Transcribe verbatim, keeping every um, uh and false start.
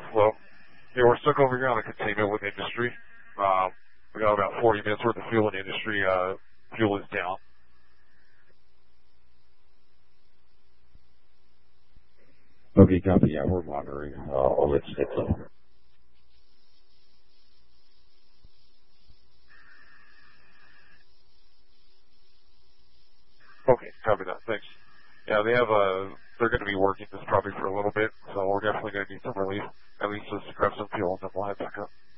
Buffalo. Yeah, we're stuck over here on a containment with industry. Um, we got about forty minutes worth of fuel in industry. Uh, fuel is down. Okay, copy. Yeah, we're monitoring. Uh, all it's it's uh, Okay, copy that. Thanks. Yeah, they have a. They're going to be working this probably for a little bit, so we're definitely going to need some relief. At least just to grab some fuel, and then we'll head back up.